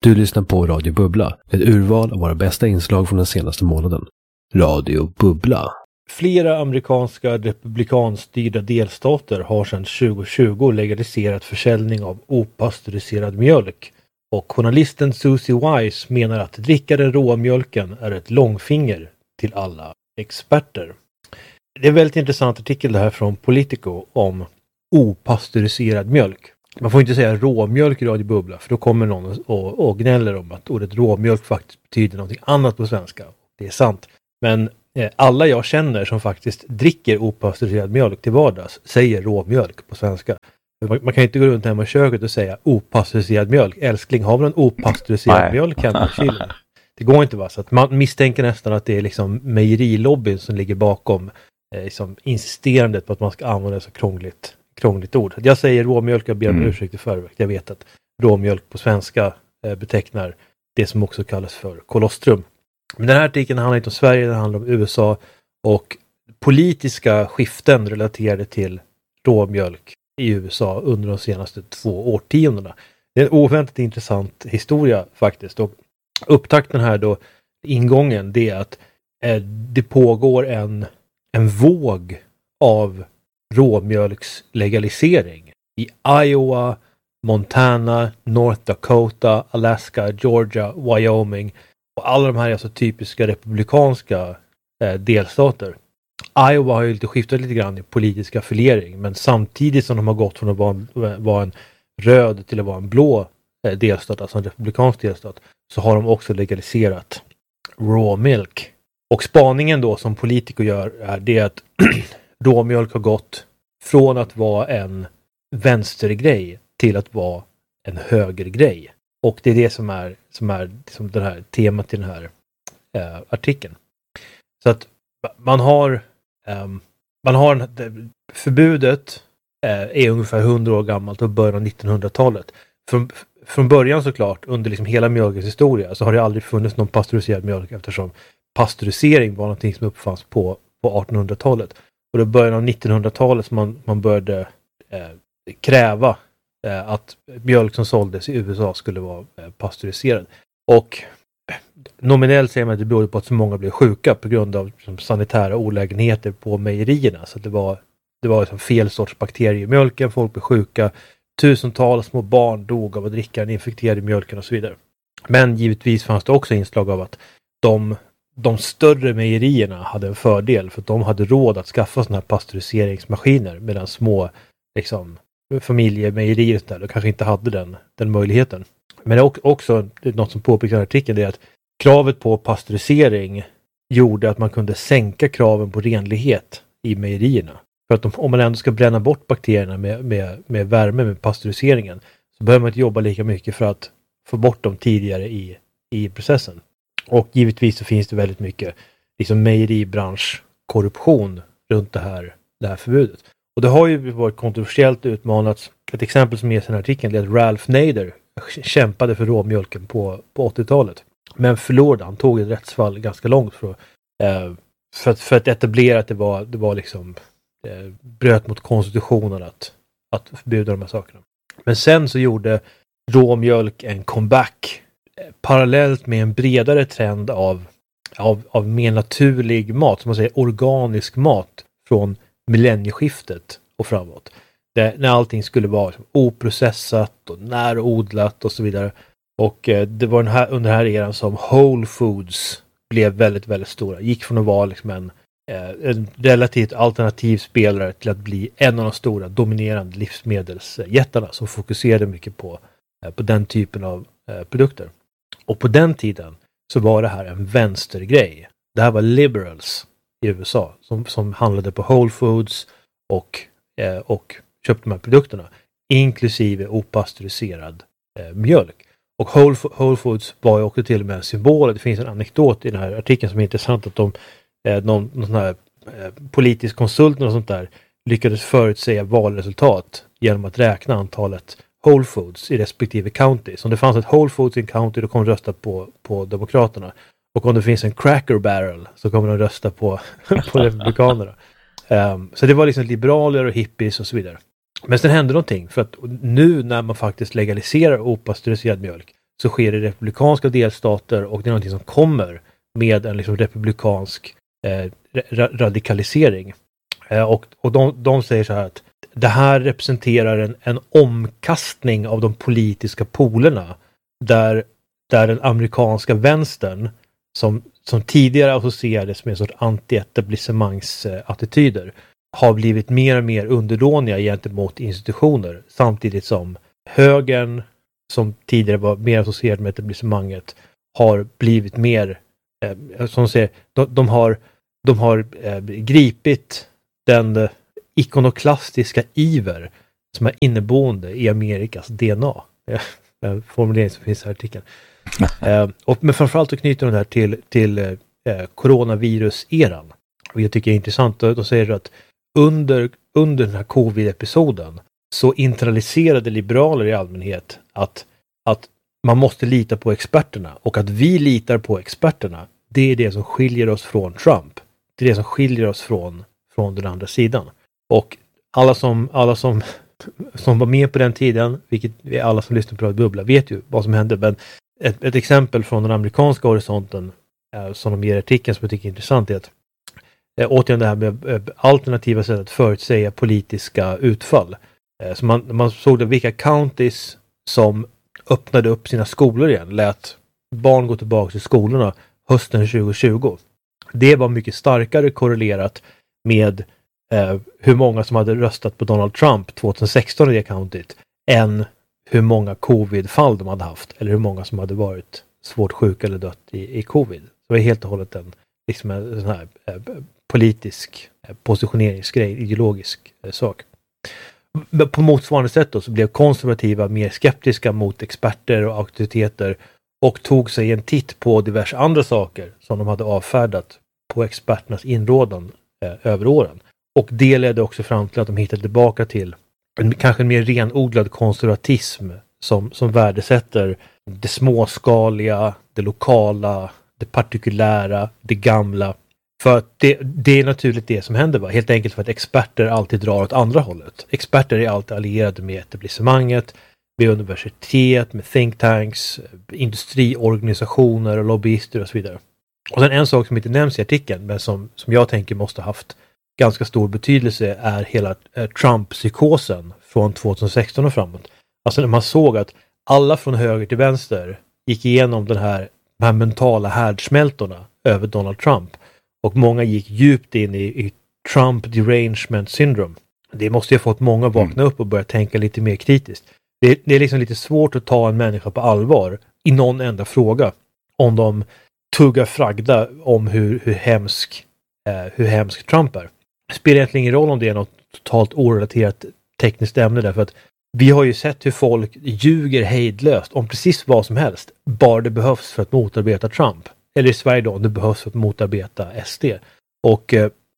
Du lyssnar på Radio Bubbla, ett urval av våra bästa inslag från den senaste månaden. Radio Bubbla. Flera amerikanska republikanstyrda delstater har sedan 2020 legaliserat försäljning av opastöriserad mjölk. Och journalisten Susie Wise menar att dricka den råa mjölken är ett långfinger till alla experter. Det är en väldigt intressant artikel det här från Politico om opastöriserad mjölk. Man får inte säga råmjölk i Radio Bubbla, för då kommer någon och gnäller om att ordet råmjölk faktiskt betyder något annat på svenska. Det är sant. Men alla jag känner som faktiskt dricker opastöriserad mjölk till vardags säger råmjölk på svenska. Man kan inte gå runt hemma i köket och säga opastöriserad mjölk. Älskling, har vi en opastöriserad mjölk hemma i kylen? Det går inte, va? Så att man misstänker nästan att det är liksom mejerilobbyn som ligger bakom liksom insisterandet på att man ska använda så krångligt ord. Jag säger råmjölk, jag ber om ursäkt i förväg. Jag vet att råmjölk på svenska betecknar det som också kallas för kolostrum. Men den här artikeln handlar inte om Sverige, den handlar om USA och politiska skiften relaterade till råmjölk i USA under de senaste 2 årtiondena. Det är en oväntat intressant historia faktiskt. Och upptakten här då, ingången, det är att det pågår en våg av råmjölkslegalisering i Iowa, Montana, North Dakota, Alaska, Georgia, Wyoming, och alla de här är alltså typiska republikanska delstater. Iowa har ju skiftat lite grann i politisk affiliering, men samtidigt som de har gått från att vara en röd till att vara en blå delstat, alltså en republikansk delstat, så har de också legaliserat raw milk. Och spaningen då som politiker gör är det att råmjölk har gått från att vara en vänstergrej till att vara en högergrej. Och det är det som är liksom det här temat i den här artikeln. Så att man har förbudet är ungefär 100 år gammalt och början av 1900-talet. Från början såklart, under liksom hela mjölkens historia, så har det aldrig funnits någon pastöriserad mjölk, eftersom pastörisering var någonting som uppfanns på 1800-talet. Och det början av 1900-talet som man började kräva att mjölk som såldes i USA skulle vara pastöriserad. Och nominellt säger man att det berodde på att så många blev sjuka på grund av sanitära olägenheter på mejerierna. Så det var liksom fel sorts bakterier i mjölken, folk blev sjuka, tusentals små barn dog av att dricka den infekterade mjölken och så vidare. Men givetvis fanns det också inslag av att de större mejerierna hade en fördel, för att de hade råd att skaffa sådana här pastöriseringsmaskiner, medan små liksom familjemejerier och där kanske inte hade den möjligheten. Men det är också något som påpekas i artikeln, det är att kravet på pastörisering gjorde att man kunde sänka kraven på renlighet i mejerierna. För att om man ändå ska bränna bort bakterierna med värme, med pastöriseringen, så behöver man inte jobba lika mycket för att få bort dem tidigare i processen. Och givetvis så finns det väldigt mycket liksom mejeribranschkorruption runt det här förbudet. Och det har ju varit kontroversiellt utmanats. Ett exempel som ges i den här artikeln är att Ralph Nader kämpade för råmjölken på 80-talet. Men förlorade. Han tog ett rättsfall ganska långt för att etablera att det var liksom bröt mot konstitutionen att förbjuda de här sakerna. Men sen så gjorde råmjölk en comeback parallellt med en bredare trend av mer naturlig mat, som man säger organisk mat från millennieskiftet och framåt. När allting skulle vara oprocessat och närodlat och så vidare. Och det var under den här eran som Whole Foods blev väldigt, väldigt stora. Gick från att vara liksom en relativt alternativ spelare till att bli en av de stora dominerande livsmedelsjättarna som fokuserade mycket på den typen av produkter. Och på den tiden så var det här en vänstergrej. Det här var liberals i USA som handlade på Whole Foods och köpte de här produkterna, inklusive opastöriserad mjölk. Och Whole Foods var ju också till och med en symbol. Det finns en anekdot i den här artikeln som är intressant, att någon sån här politisk konsult och sånt där lyckades förutsäga valresultat genom att räkna antalet Whole Foods i respektive county. Så om det fanns ett Whole Foods i en county, då kommer de rösta på Demokraterna. Och om det finns en Cracker Barrel så kommer de rösta på Republikanerna. Så det var liksom liberaler och hippies och så vidare. Men sen hände någonting, för att nu när man faktiskt legaliserar opastöriserad mjölk så sker det i republikanska delstater och det är någonting som kommer med en liksom republikansk radikalisering. Och de säger så här att det här representerar en omkastning av de politiska polerna där den amerikanska vänstern som tidigare associerades med en sorts anti-etablissemangsattityder har blivit mer och mer underdåniga gentemot institutioner, samtidigt som högern, som tidigare var mer associerad med etablissemanget, har blivit mer, som säger, de har gripit den ikonoklastiska iver som är inneboende i Amerikas DNA. Formulering som finns i artikeln. Men framförallt så knyter de det här till coronavirus-eran. Och jag tycker det är intressant. Då säger du att under den här covid-episoden så internaliserade liberaler i allmänhet att man måste lita på experterna, och att vi litar på experterna, det är det som skiljer oss från Trump. Det är det som skiljer oss från den andra sidan. Och alla som var med på den tiden, vilket alla som lyssnar på Bubbla vet ju vad som hände, men ett exempel från den amerikanska horisonten som de ger artikeln som jag tycker är intressant är att återigen det här med alternativa sätt att förutsäga politiska utfall. Så man såg vilka counties som öppnade upp sina skolor igen, lät barn gå tillbaka till skolorna hösten 2020. Det var mycket starkare korrelerat med hur många som hade röstat på Donald Trump 2016 i det countyt än hur många covid-fall de hade haft, eller hur många som hade varit svårt sjuka eller dött i covid. Så det var helt och hållet en sån här politisk positioneringsgrej, ideologisk sak. På motsvarande sätt då, så blev konservativa mer skeptiska mot experter och auktoriteter och tog sig en titt på diverse andra saker som de hade avfärdat på experternas inrådan över åren. Och det ledde också fram till att de hittade tillbaka till kanske en mer renodlad konservatism som värdesätter det småskaliga, det lokala, det partikulära, det gamla. För att det är naturligt det som händer, va? Helt enkelt för att experter alltid drar åt andra hållet. Experter är alltid allierade med etablissemanget, med universitet, med think tanks, industriorganisationer och lobbyister och så vidare. Och sen en sak som inte nämns i artikeln, men som jag tänker måste haft ganska stor betydelse, är hela Trump-psykosen från 2016 och framåt. Alltså när man såg att alla från höger till vänster gick igenom de här mentala härdsmältorna över Donald Trump. Och många gick djupt in i Trump derangement syndrome. Det måste ju ha fått många vakna upp och börja tänka lite mer kritiskt. Det är liksom lite svårt att ta en människa på allvar i någon enda fråga om de tuggar fragda om hur hemsk Trump är. Det spelar egentligen ingen roll om det är något totalt orelaterat tekniskt ämne, därför att vi har ju sett hur folk ljuger hejdlöst om precis vad som helst, bara det behövs för att motarbeta Trump. Eller i Sverige då, det behövs för att motarbeta SD. Och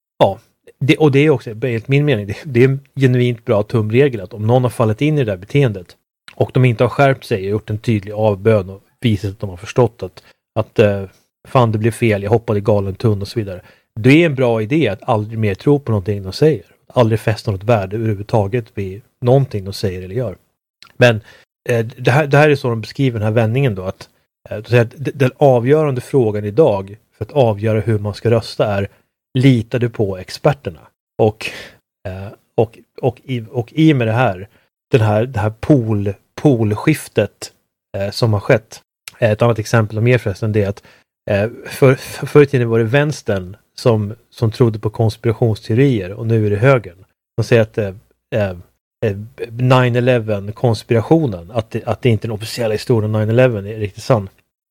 det är också, enligt min mening, det är en genuint bra tumregel att om någon har fallit in i det där beteendet och de inte har skärpt sig och gjort en tydlig avbön och visat att de har förstått att fan, det blev fel, jag hoppade i galen tunn och så vidare. Det är en bra idé att aldrig mer tro på någonting de säger. Aldrig fästa något värde överhuvudtaget vid någonting de säger eller gör. Men det här är så de beskriver den här vändningen då, att den avgörande frågan idag för att avgöra hur man ska rösta är: litar du på experterna? Och i och med det här polskiftet som har skett. Ett annat exempel om mer förresten, det är att förr i tiden var det vänstern som trodde på konspirationsteorier, och nu är det högern. De säger att 9/11 konspirationen, att det inte är den officiella historien om 9/11 är riktigt sann.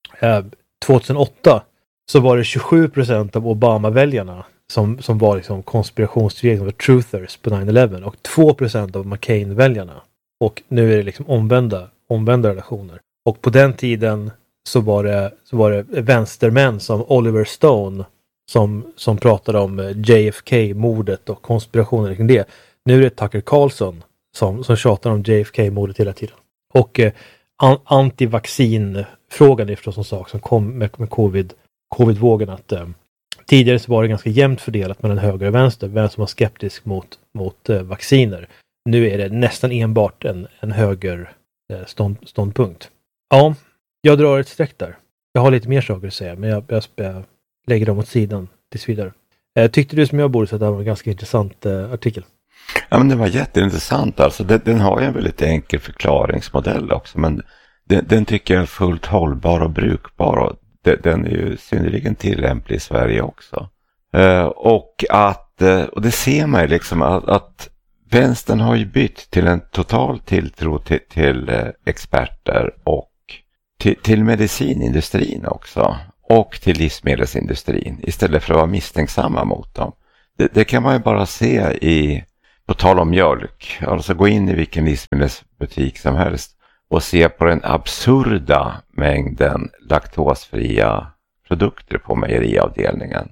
2008 så var det 27% av Obama-väljarna som var liksom konspirationsteorier, som var truthers på 9/11, och 2% av McCain-väljarna. Och nu är det liksom omvända relationer. Och på den tiden så var det vänstermän som Oliver Stone som pratade om JFK-mordet och konspirationer kring det. Nu är det Tucker Carlson som tjatar om JFK-mordet hela tiden. Och antivaccinfrågan är förstås en sak som kom med covid-vågen, att tidigare så var det ganska jämnt fördelat mellan höger och vänster, vem som var skeptisk mot vacciner. Nu är det nästan enbart en höger ståndpunkt. Ja, Jag drar ett streck där. Jag har lite mer saker att säga, men jag lägger dem åt sidan tills vidare. Tyckte du som jag borde, så att det var en ganska intressant artikel? Ja, men det var jätteintressant. Alltså, den har ju en väldigt enkel förklaringsmodell också, men den tycker jag är fullt hållbar och brukbar, och den är ju synnerligen tillämplig i Sverige också. Och det ser man ju liksom att vänstern har ju bytt till en total tilltro till experter och till medicinindustrin också, och till livsmedelsindustrin, istället för att vara misstänksamma mot dem. Det kan man ju bara se på tal om mjölk. Alltså gå in i vilken livsmedelsbutik som helst och se på den absurda mängden laktosfria produkter på mejeriavdelningen.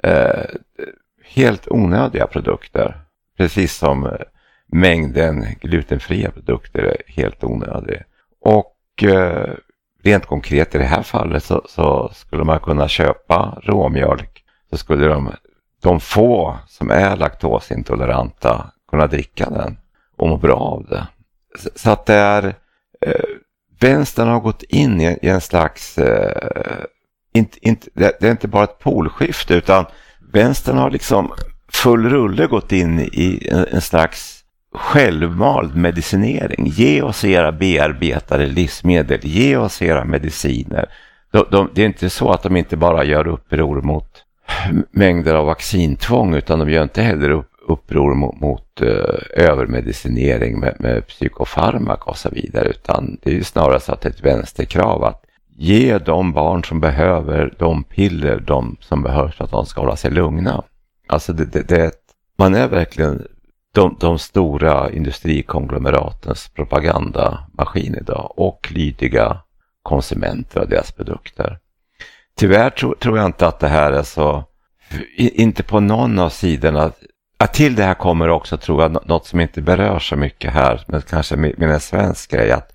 Helt onödiga produkter. Precis som mängden glutenfria produkter är helt onödig. Och rent konkret i det här fallet så skulle man kunna köpa råmjölk. Så skulle de få som är laktosintoleranta kunna dricka den och må bra av det. Så att det är vänstern har gått in i en slags det är inte bara ett polskifte, utan vänstern har liksom full rulle gått in i en slags självmald medicinering. Ge oss era bearbetade livsmedel, ge oss era mediciner. Det är inte så att de inte bara gör uppror mot mängder av vaccintvång, utan de gör inte heller uppror mot övermedicinering med psykofarmaka och så vidare, utan det är ju snarare så att ett vänsterkrav att ge de barn som behöver de piller som behövs för att de ska hålla sig lugna. Alltså man är verkligen de stora industrikonglomeratens propagandamaskin idag, och lydiga konsumenter av deras produkter. Tyvärr tror jag inte att det här är så, inte på någon av sidorna. Att till det här kommer också, tror jag, något som inte berör så mycket här, men kanske med en svensk grej, att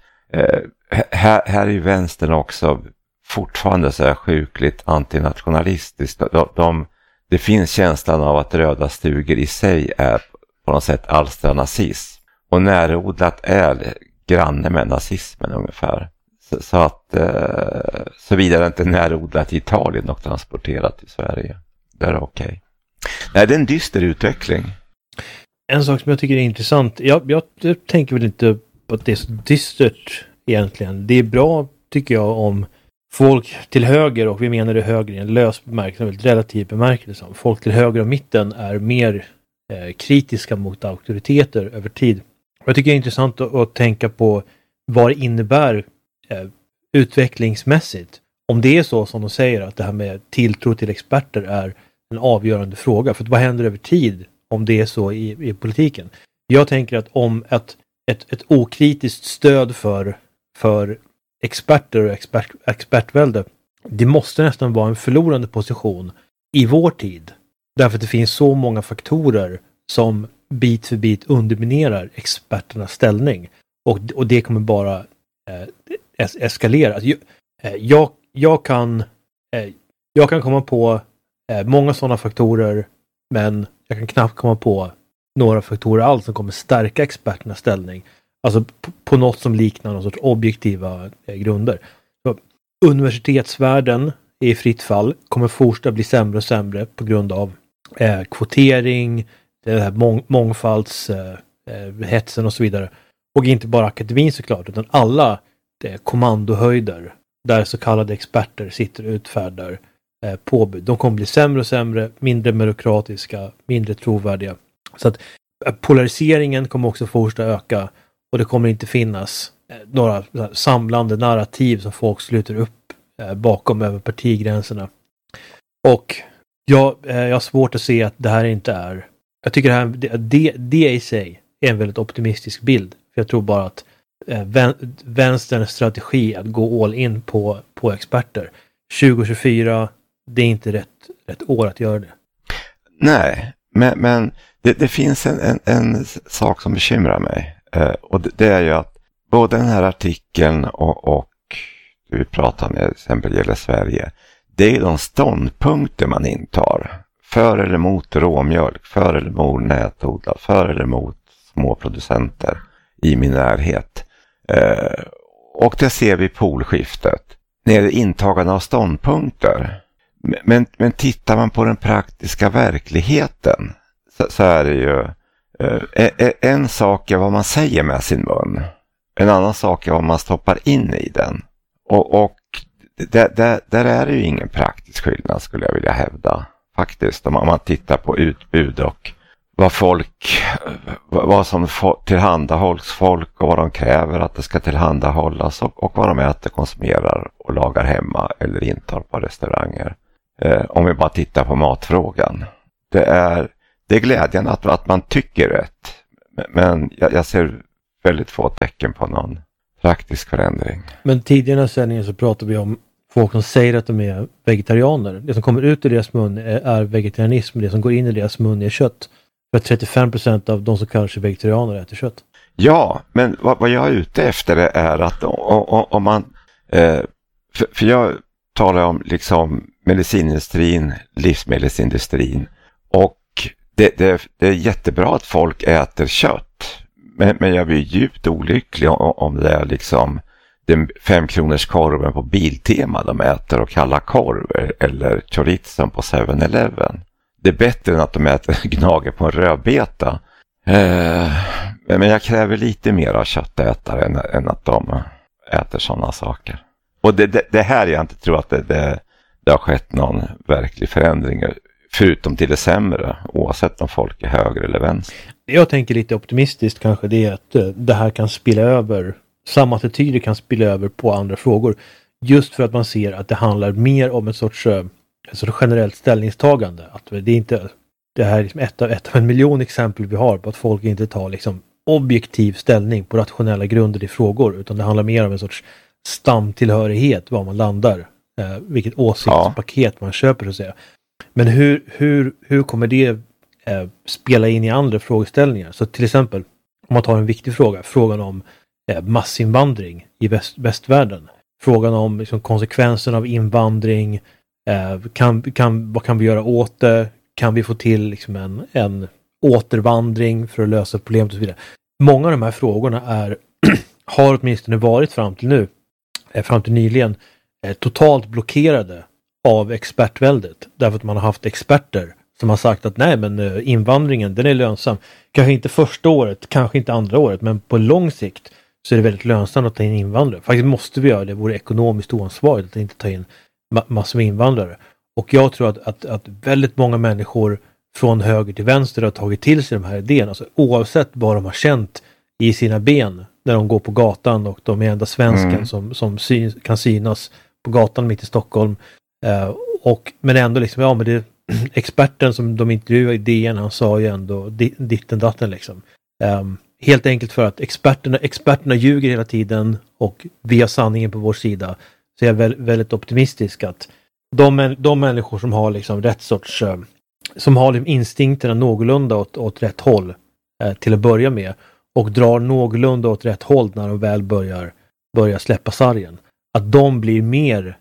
här är vänstern också fortfarande så här sjukligt antinationalistiskt. Det finns känslan av att röda stugor i sig är på något sätt alstra nazism, och närodlat är granne med nazismen ungefär. Så att såvida inte närodlat i Italien och transporterat till Sverige. Det är okej. Nej, det är en dyster utveckling. En sak som jag tycker är intressant. Jag tänker väl inte på att det är så dystert egentligen. Det är bra, tycker jag, om folk till höger, och vi menar det höger i en lös bemärkelse, väldigt relativ bemärkelse. Folk till höger och mitten är mer kritiska mot auktoriteter över tid. Och jag tycker det är intressant att tänka på vad det innebär utvecklingsmässigt. Om det är så som de säger, att det här med tilltro till experter är en avgörande fråga. För vad händer över tid om det är så i politiken? Jag tänker att om ett okritiskt stöd för experter och expertvälde, det måste nästan vara en förlorande position i vår tid. Därför att det finns så många faktorer som bit för bit underminerar experternas ställning. Och det kommer bara eskalera. Jag kan komma på många sådana faktorer, men jag kan knappt komma på några faktorer alls som kommer stärka experternas ställning. Alltså på något som liknar någon sorts objektiva grunder. Så universitetsvärlden är i fritt fall, kommer fortsätta bli sämre och sämre på grund av kvotering, det här mångfaldshetsen och så vidare. Och inte bara akademin såklart, utan alla kommandohöjder där så kallade experter sitter och utfärdar påbud. De kommer bli sämre och sämre, mindre byråkratiska, mindre trovärdiga. Så att polariseringen kommer också fortsätta öka, och det kommer inte finnas några samlande narrativ som folk sluter upp bakom över partigränserna. Och jag har svårt att se att det här inte är... Jag tycker det i sig är en väldigt optimistisk bild. För jag tror bara att vänsterns strategi att gå all in på experter 2024, det är inte rätt år att göra det. Nej, men det finns en sak som bekymrar mig. Och det är ju att både den här artikeln och vi pratar med, till exempel gäller Sverige, det är de ståndpunkter man intar. För eller mot råmjölk, för eller mot nätodlad, för eller mot små producenter i min närhet. Och det ser vi polskiftet. när det är intagande av ståndpunkter. Men tittar man på den praktiska verkligheten så är det ju en sak är vad man säger med sin mun. En annan sak är vad man stoppar in i den. Och där är det ju ingen praktisk skillnad, skulle jag vilja hävda. Faktiskt, om man tittar på utbud och vad som tillhandahålls folk och vad de kräver att det ska tillhandahållas och vad de äter, konsumerar och lagar hemma eller intar på restauranger. Om vi bara tittar på matfrågan. Det är glädjande att man tycker rätt. Men jag ser väldigt få tecken på någon praktisk förändring. Men tidigare i sändningen så pratade vi om folk som säger att de är vegetarianer. Det som kommer ut ur deras mun är vegetarianism. Det som går in i deras mun är kött. För 35% av de som kallar sig vegetarianer äter kött. Ja, men vad jag är ute efter är att om man... För jag talar om liksom medicinindustrin, livsmedelsindustrin. Och det är jättebra att folk äter kött. Men jag blir djupt olycklig om det är liksom den 5-kronors korven på Biltema de äter och kallar korv eller chorizo på 7-Eleven. Det är bättre än att de äter gnager på en rödbeta. Men jag kräver lite mer av köttätare än att de äter sådana saker. Och det här jag inte tror att det har skett någon verklig förändring. Förutom till det sämre, oavsett om folk är höger eller vänster. Jag tänker lite optimistiskt kanske det är att det här kan spilla över, samma attityder kan spilla över på andra frågor. Just för att man ser att det handlar mer om ett sorts generellt ställningstagande. Att det är inte, det här är liksom ett av en miljon exempel vi har på att folk inte tar liksom objektiv ställning på rationella grunder i frågor. Utan det handlar mer om en sorts stamtillhörighet, var man landar. Vilket åsiktspaket man köper så att säga. Men hur kommer det spela in i andra frågeställningar? Så till exempel, om man tar en viktig fråga, frågan om massinvandring i västvärlden. Frågan om liksom, konsekvenserna av invandring. Vad kan vi göra åt det? Kan vi få till liksom, en återvandring för att lösa problemet och så vidare? Många av de här frågorna har åtminstone varit fram till nyligen totalt blockerade av expertväldet. Därför att man har haft experter som har sagt att nej, men invandringen den är lönsam. Kanske inte första året, kanske inte andra året, men på lång sikt så är det väldigt lönsamt att ta in invandrare. Faktiskt måste vi göra det. Det vore ekonomiskt oansvarigt att inte ta in massor med invandrare. Och jag tror att väldigt många människor från höger till vänster har tagit till sig de här idéerna. Alltså, oavsett vad de har känt i sina ben när de går på gatan och de är enda svensken som kan synas på gatan mitt i Stockholm. Men ändå liksom, men det experten som de intervjuade i DN, han sa ju ändå ditten datten liksom. Helt enkelt för att experterna ljuger hela tiden och vi har sanningen på vår sida. Så jag är väldigt optimistisk att de människor som har liksom rätt sorts som har liksom instinkterna någorlunda åt rätt håll till att börja med och drar någorlunda åt rätt håll när de väl börjar släppa sargen. Att de blir mer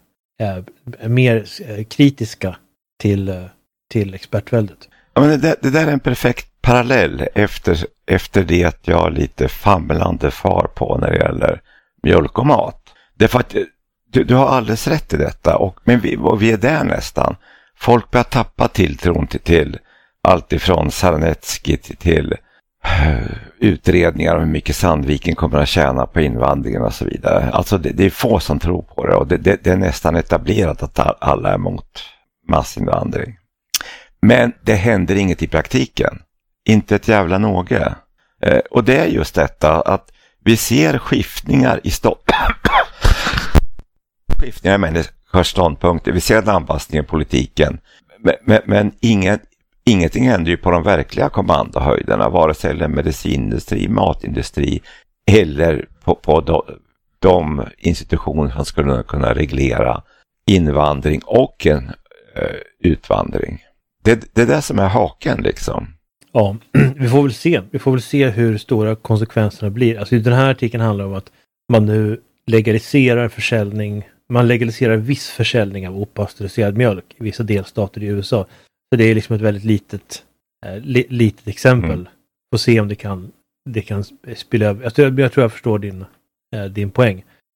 kritiska till expertväldet. Ja, men det där är en perfekt parallell efter det att jag lite famlande far på när det gäller mjölk och mat. Det är för att du har alldeles rätt i detta men vi är där nästan. Folk börjar tappa tilltron till allt ifrån Sarnecki till utredningar om hur mycket Sandviken kommer att tjäna på invandringen och så vidare. Alltså det är få som tror på det och det är nästan etablerat att alla är emot massinvandring. Men det händer inget i praktiken. Inte ett jävla något. Och det är just detta att vi ser skiftningar i skiftningar i människors ståndpunkter. Vi ser en anpassning i politiken. Men ingenting händer ju på de verkliga kommandohöjderna. Vare sig eller medicinindustri, matindustri eller på de institutioner som skulle kunna reglera invandring och en utvandring. Det är det som är haken liksom. Ja, vi får väl se hur stora konsekvenserna blir. Alltså den här artikeln handlar om att man nu legaliserar viss försäljning av opastöriserad mjölk i vissa delstater i USA. Så det är liksom ett väldigt litet exempel. Får se om det kan spilla över. Jag tror jag förstår din poäng.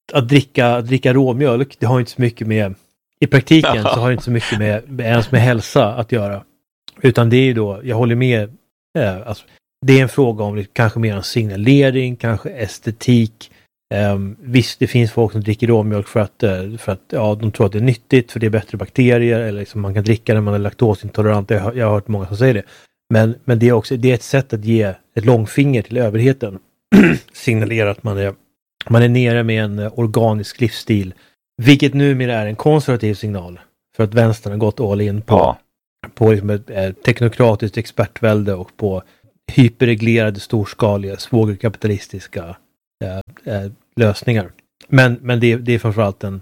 att dricka råmjölk, det har inte så mycket med, i praktiken så har det inte så mycket med ens med hälsa att göra. Utan det är ju då, jag håller med, alltså, det är en fråga om kanske mer en signalering, kanske estetik. Visst, det finns folk som dricker råmjölk för att de tror att det är nyttigt, för det är bättre bakterier, eller liksom man kan dricka när man är laktosintolerant. Jag har hört många som säger det. Men det är ett sätt att ge ett långfinger till överheten. Signalera att man är nere med en organisk livsstil. Vilket numera är en konservativ signal. För att vänstern har gått all in på liksom ett teknokratiskt expertvälde och på hyperreglerade, storskaliga, svågerkapitalistiska lösningar. Men det är framförallt en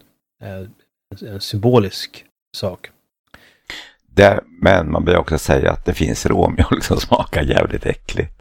symbolisk sak. Men man bör också säga att det finns råmjölk som smakar jävligt äckligt.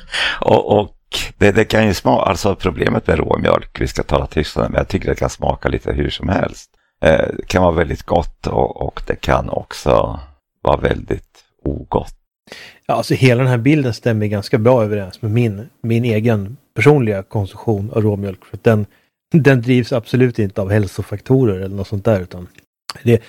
och det kan ju smaka, alltså problemet med råmjölk, vi ska tala Tyskland, men jag tycker det kan smaka lite hur som helst. Det kan vara väldigt gott och det kan också vara väldigt ogott. Ja, alltså hela den här bilden stämmer ganska bra överens med min egen personliga konsumtion av råmjölk. För att den drivs absolut inte av hälsofaktorer eller något sånt där, utan det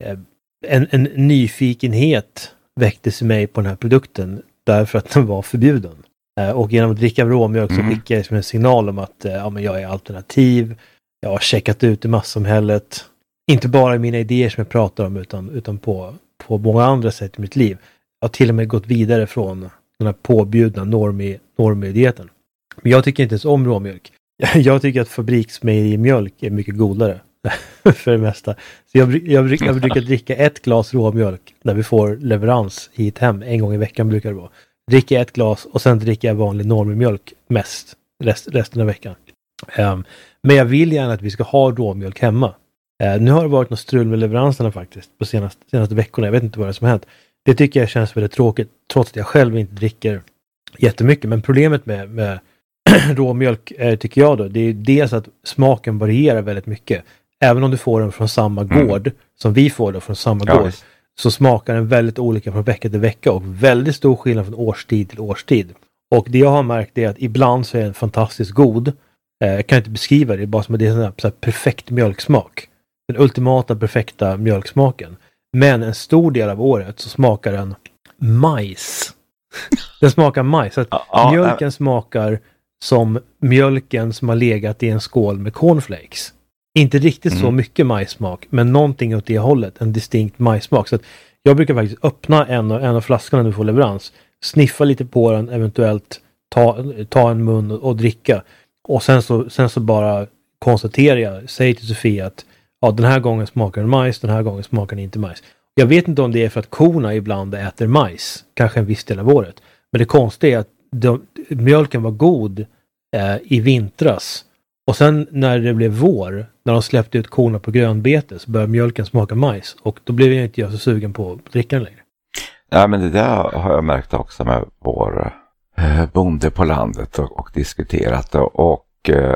en nyfikenhet väcktes i mig på den här produkten därför att den var förbjuden. Och genom att dricka råmjölk så skickar jag som en signal om att men jag är alternativ. Jag har checkat ut i massamhället. Inte bara i mina idéer som jag pratar om utan på många andra sätt i mitt liv. Jag har till och med gått vidare från den här påbjudna normdieten. Men jag tycker inte ens om råmjölk. Jag tycker att fabriksmejerimjölk är mycket godare för det mesta. Så jag brukar dricka 1 glas råmjölk när vi får leverans hit hem. En gång i veckan brukar det vara. Dricker 1 glas och sen dricker jag vanlig normimjölk mest resten av veckan. Men jag vill gärna att vi ska ha råmjölk hemma. Nu har det varit något strul med leveranserna faktiskt på senaste veckorna. Jag vet inte vad det är som har hänt. Det tycker jag känns väldigt tråkigt, trots att jag själv inte dricker jättemycket. Men problemet med råmjölk tycker jag då, det är dels att smaken varierar väldigt mycket. Även om du får den från samma gård som vi får den från samma gård, så smakar den väldigt olika från vecka till vecka och väldigt stor skillnad från årstid till årstid. Och det jag har märkt är att ibland så är den fantastiskt god. Jag kan inte beskriva det, bara som att det är en sån här perfekt mjölksmak. Den ultimata perfekta mjölksmaken. Men en stor del av året så smakar den majs. Den smakar majs. Så att mjölken smakar som mjölken som har legat i en skål med cornflakes. Inte riktigt så mycket majssmak, men någonting åt det hållet. En distinkt majssmak. Så att jag brukar faktiskt öppna en av flaskorna när vi får leverans. Sniffa lite på den, eventuellt ta en mun och dricka. Och sen så bara konstaterar jag, säger till Sofia att den här gången smakar den majs, den här gången smakar den inte majs. Jag vet inte om det är för att korna ibland äter majs, kanske en viss del av året. Men det konstiga är att mjölken var god i vintras. Och sen när det blev vår, när de släppte ut korna på grönbete, så började mjölken smaka majs. Och då blev jag inte så sugen på att dricka den längre. Ja, men det där har jag märkt också med vår bonde på landet och diskuterat. Och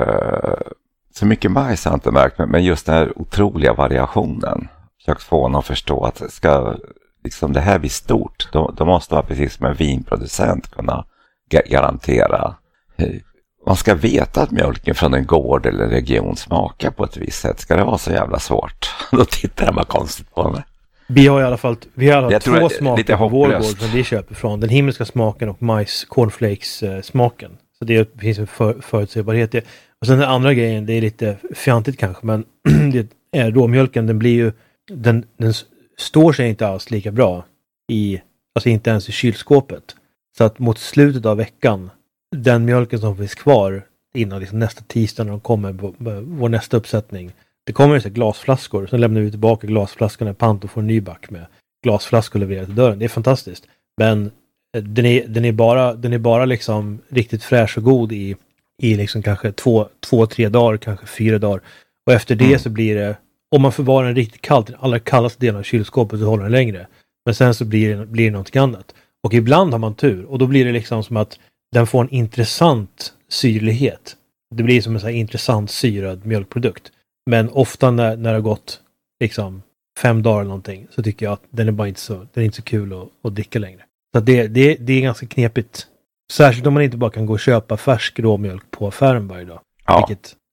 så mycket majs har jag inte märkt, men just den här otroliga variationen. Jag får honom att förstå att ska liksom det här bli stort, då måste man precis som en vinproducent kunna garantera. Man ska veta att mjölken från en gård eller region smakar på ett visst sätt. Ska det vara så jävla svårt? Då tittar man konstigt på mig. Vi har i alla fall 2 smaker på vår gård som vi köper från. Den himmelska smaken och majs cornflakes smaken. Så det finns en förutsägbarhet. Och sen den andra grejen, det är lite fjantigt kanske, men råmjölken, den blir ju den står sig inte alls lika bra alltså inte ens i kylskåpet. Så att mot slutet av veckan, den mjölken som finns kvar innan liksom nästa tisdag när de kommer på vår nästa uppsättning, det kommer så glasflaskor. Sen lämnar vi tillbaka glasflaskorna i pant och får en ny back med glasflaskor levererat till dörren. Det är fantastiskt. Men den är bara liksom riktigt fräsch och god i liksom kanske 2-3 dagar, kanske 4 dagar. Och efter det så blir det, om man förvarar den riktigt kallt, den allra kallaste delen av kylskåpet, så håller den längre. Men sen så blir det någonting annat. Och ibland har man tur, och då blir det liksom som att den får en intressant syrlighet. Det blir som en så här intressant syrad mjölkprodukt. Men ofta när det har gått liksom 5 dagar eller någonting, så tycker jag att den är inte så kul att dricka längre. Så det är ganska knepigt. Särskilt om man inte bara kan gå och köpa färsk råmjölk på affären varje dag. Ja. Vilket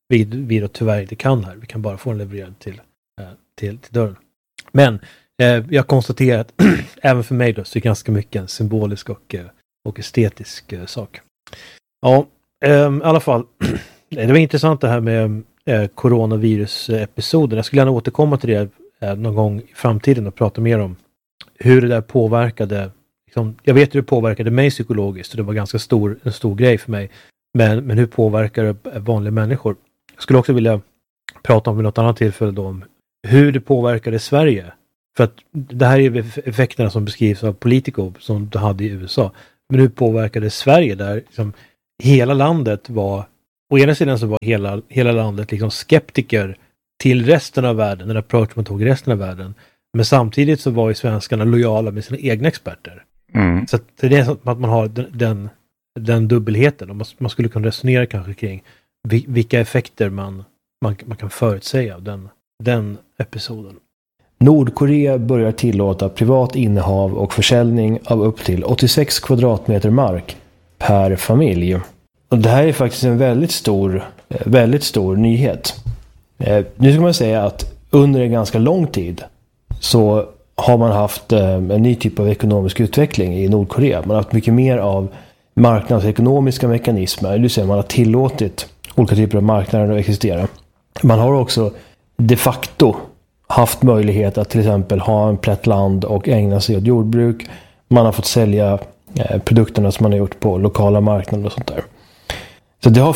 vi då tyvärr inte kan här. Vi kan bara få den levererad till dörren. Men jag konstaterar att även för mig då så är det ganska mycket en symbolisk och estetisk sak. Ja, i alla fall. Det var intressant det här med coronavirus-episoden. Jag skulle gärna återkomma till det någon gång i framtiden och prata mer om hur det där påverkade. Liksom, jag vet hur det påverkade mig psykologiskt och det var ganska en stor grej för mig. Men hur påverkar det vanliga människor? Jag skulle också vilja prata om vid något annat tillfälle då om hur det påverkade Sverige. För att det här är effekterna som beskrivs av Politico som du hade i USA. Men hur påverkade Sverige där liksom, hela landet var, å ena sidan så var hela landet liksom skeptiker till resten av världen, den approach man tog i resten av världen. Men samtidigt så var ju svenskarna lojala med sina egna experter. Mm. Så att det är så att man har den dubbelheten. Och man skulle kunna resonera kanske kring vilka effekter man kan förutsäga av den episoden. Nordkorea börjar tillåta privat innehav och försäljning av upp till 86 kvadratmeter mark per familj. Och det här är faktiskt en väldigt stor nyhet. Nu ska man säga att under en ganska lång tid så har man haft en ny typ av ekonomisk utveckling i Nordkorea. Man har haft mycket mer av marknadsekonomiska mekanismer. Det vill säga man har tillåtit olika typer av marknader att existera. Man har också de facto haft möjlighet att till exempel ha en plätt land och ägna sig åt jordbruk. Man har fått sälja produkterna som man har gjort på lokala marknader och sånt där. Så det har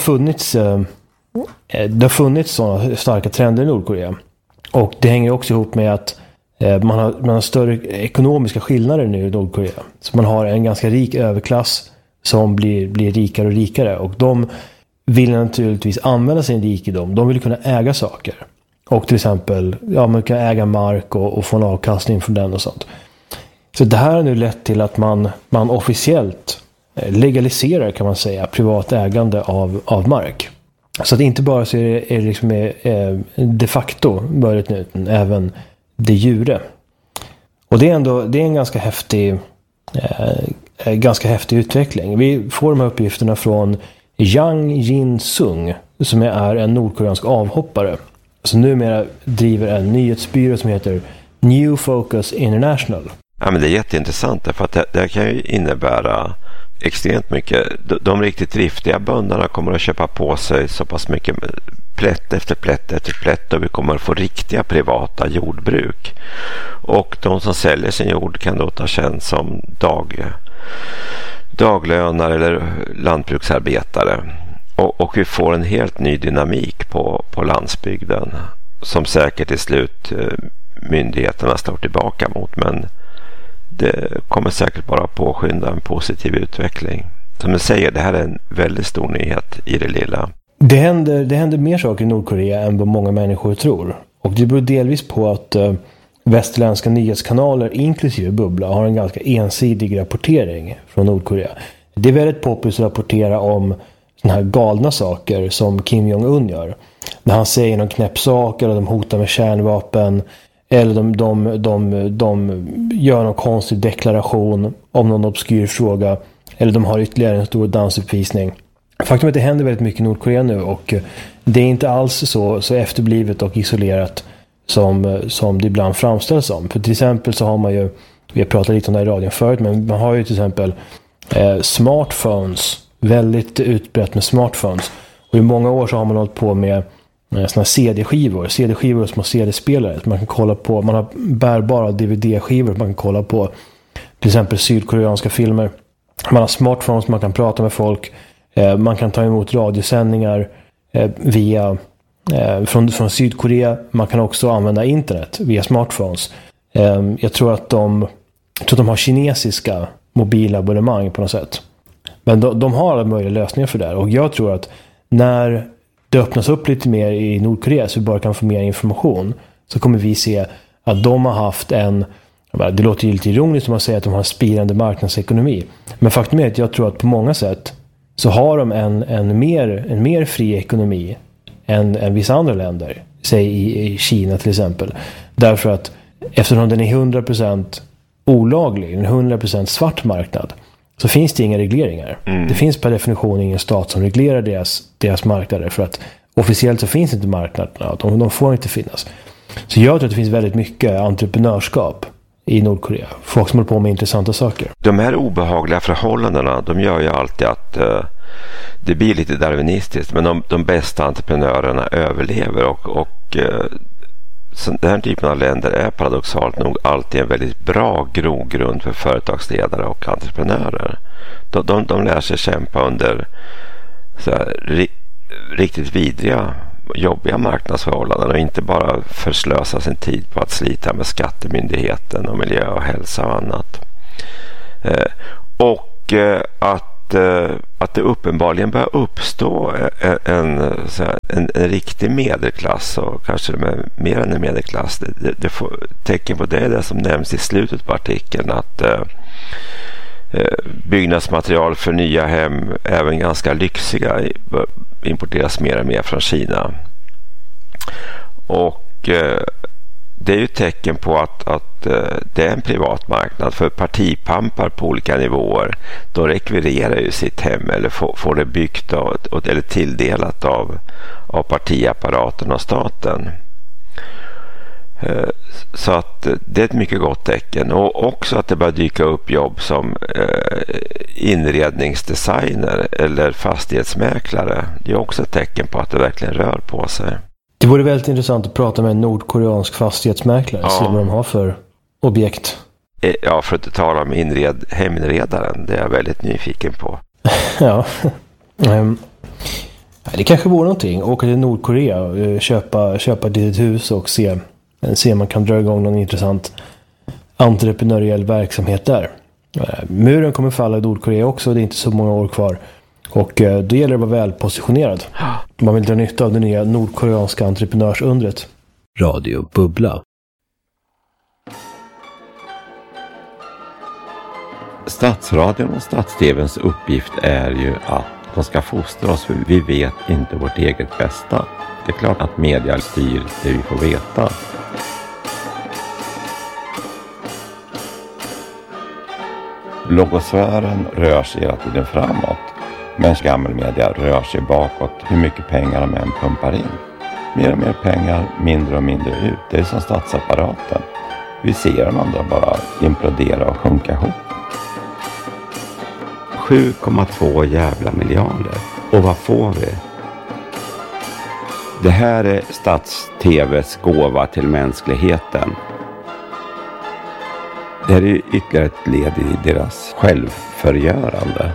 funnits sådana starka trender i Nordkorea. Och det hänger också ihop med att man har större ekonomiska skillnader nu i Nordkorea. Så man har en ganska rik överklass som blir rikare och rikare. Och de vill naturligtvis använda sin rikedom. De vill kunna äga saker. Och till exempel, man kan äga mark och få en avkastning från den och sånt. Så det här har nu lett till att man officiellt legaliserar, kan man säga, privat ägande av mark. Så att inte bara så är det liksom de facto möjligt nu, även de jure. Och det är en ganska häftig utveckling. Vi får de här uppgifterna från Yang Jin-sung som är en nordkoreansk avhoppare. Som numera driver en nyhetsbyrå som heter New Focus International. Ja, men det är jätteintressant för att det kan ju innebära extremt mycket. De riktigt driftiga bönderna kommer att köpa på sig så pass mycket plätt efter plätt och vi kommer att få riktiga privata jordbruk. Och de som säljer sin jord kan då ta tjänst som daglönare eller lantbruksarbetare. Och vi får en helt ny dynamik på landsbygden som säkert till slut myndigheterna står tillbaka mot, men det kommer säkert bara påskynda en positiv utveckling. Som du säger, det här är en väldigt stor nyhet i det lilla. Det händer mer saker i Nordkorea än vad många människor tror. Och det beror delvis på att västerländska nyhetskanaler inklusive Bubbla har en ganska ensidig rapportering från Nordkorea. Det är väldigt populärt att rapportera om såna här galna saker som Kim Jong-Un gör. När han säger någon knäpp sak eller de hotar med kärnvapen eller de gör någon konstig deklaration om någon obskyr fråga eller de har ytterligare en stor dansuppvisning. Faktum är att det händer väldigt mycket i Nordkorea nu och det är inte alls så efterblivet och isolerat som det ibland framställs som. För till exempel så har man ju, vi har pratat lite om det i radion förut, men man har ju till exempel smartphones, väldigt utbrett med smartphones. Och i många år så har man hållit på med såna CD-skivor och små CD-spelare. Man kan kolla på, man har bärbara DVD-skivor man kan kolla på till exempel sydkoreanska filmer. Man har smartphones, man kan prata med folk. Man kan ta emot radiosändningar via från Sydkorea. Man kan också använda internet via smartphones. Jag tror att de har kinesiska mobilabonnemang på något sätt. Men de har alla möjliga lösningar för det här. Och jag tror att när det öppnas upp lite mer i Nordkorea så vi bara kan få mer information, så kommer vi se att de har haft det låter ju lite ironiskt om man säger att de har en spirande marknadsekonomi. Men faktum är att jag tror att på många sätt så har de en mer fri ekonomi än vissa andra länder. Säg i Kina till exempel. Därför att eftersom den är 100% olaglig, en 100% svart marknad, så finns det inga regleringar. Det finns per definition ingen stat som reglerar deras marknader för att officiellt så finns inte marknaderna. De får inte finnas. Så jag tror att det finns väldigt mycket entreprenörskap i Nordkorea. Folk som håller på med intressanta saker. De här obehagliga förhållandena, de gör ju alltid att det blir lite darwinistiskt. Men de bästa entreprenörerna överlever och så den här typen av länder är paradoxalt nog alltid en väldigt bra grogrund för företagsledare och entreprenörer. De lär sig kämpa under så här, riktigt vidriga, jobbiga marknadsförhållanden och inte bara förslösa sin tid på att slita med skattemyndigheten och miljö och hälsa och annat. Och att det uppenbarligen börjar uppstå en riktig medelklass och kanske mer än en medelklass. Det får, tecken på det är det som nämns i slutet på artikeln, att byggnadsmaterial för nya hem, även ganska lyxiga, importeras mer och mer från Kina. Och det är ju ett tecken på att det är en privat marknad, för partipampar på olika nivåer, de rekvirerar ju sitt hem eller får det byggt eller tilldelat av partiapparaten och staten. Så att det är ett mycket gott tecken, och också att det börjar dyka upp jobb som inredningsdesigner eller fastighetsmäklare. Det är också ett tecken på att det verkligen rör på sig. Det vore väldigt intressant att prata med en nordkoreansk fastighetsmäklare och se vad de har för objekt. Ja, för att inte tala om heminredaren. Det är jag väldigt nyfiken på. Ja. Det kanske vore någonting. Åka till Nordkorea, köpa ditt hus och se om man kan dra igång någon intressant entreprenöriell verksamhet där. Muren kommer falla i Nordkorea också. Det är inte så många år kvar. Och då gäller det att vara väl positionerad. Man vill dra nytta av det nya nordkoreanska entreprenörsundret. Radio Bubbla. Statsradion och stats-tv:ns uppgift är ju att de ska fostra oss, för vi vet inte vårt eget bästa. Det är klart att media styr det vi får veta. Blogosfären rör sig hela tiden framåt, men gammelmedia rör sig bakåt, hur mycket pengar de än pumpar in. Mer och mer pengar, mindre och mindre ut. Det är som statsapparaten. Vi ser de andra bara implodera och sjunka ihop. 7,2 jävla miljarder. Och vad får vi? Det här är Stats-TVs gåva till mänskligheten. Det här är ytterligare ett led i deras självförgörande.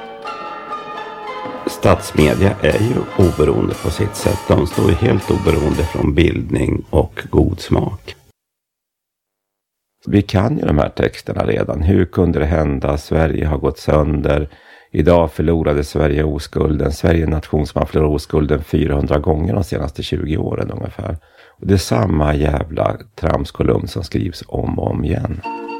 Statsmedia är ju oberoende på sitt sätt. De står ju helt oberoende från bildning och god smak. Vi kan ju de här texterna redan. Hur kunde det hända? Sverige har gått sönder. Idag förlorade Sverige oskulden. Sverige är en nation som har förlorat oskulden 400 gånger de senaste 20 åren ungefär. Och det är samma jävla tramskolumn som skrivs om och om igen.